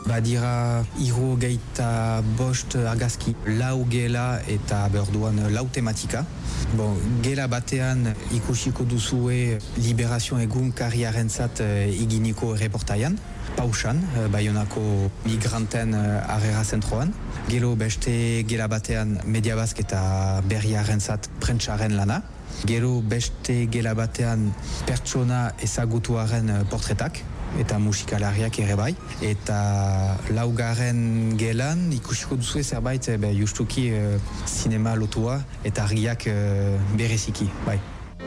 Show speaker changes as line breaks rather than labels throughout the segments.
Badira hirurogeita bost argazki, lau gela eta berduan lau tematika. Gela batean ikusiko duzue Liberazio egunkariarentzat iginiko reportaian, pausan, Baionako migranten harrera zentroan. Gero beste gela batean Media Bask eta berriarentzat prentsaren lana. Gero beste gela batean pertsona ezagutuaren portretak eta musikalariak ere bai. Eta laugarren gelan ikusiko duzue zerbait justuki sinema lotua eta argiak bereziki, bai.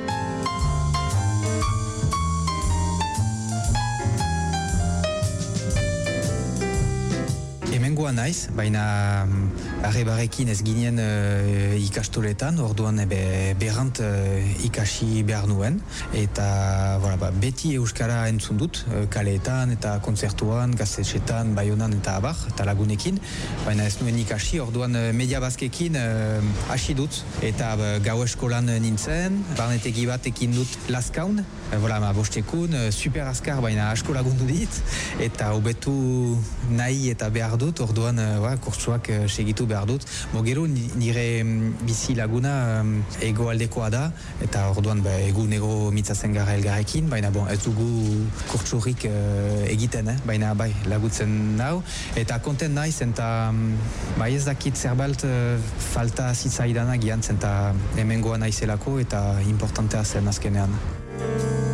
Hemengoa naiz, baina arrebarekin ez ginen ikastoletan, orduan berrant ikasi behar nuen, eta beti euskara entzun dut, kaleetan eta kontzertuan, gaztetxetan, Baionan eta abar, eta lagunekin, baina ez nuen ikasi, orduan Media Baskekin hasi dut, eta gau eskolan nintzen, barnetegi batekin dut Laskaun, bostekun, super azkar, baina asko lagundu dit, eta hobetu nahi eta behar dut, orduan kurtsuak segitu behar dut. Gero nire bizi laguna egoaldekoa da, eta orduan egunero mitzazen gara elgarrekin, baina ez dugu kurtsurik egiten, baina lagutzen nau. Eta konten naiz, eta ez dakit zerbait falta zitzaidanak giantzen, eta hemengoa naizelako, eta importantea zen azkenean.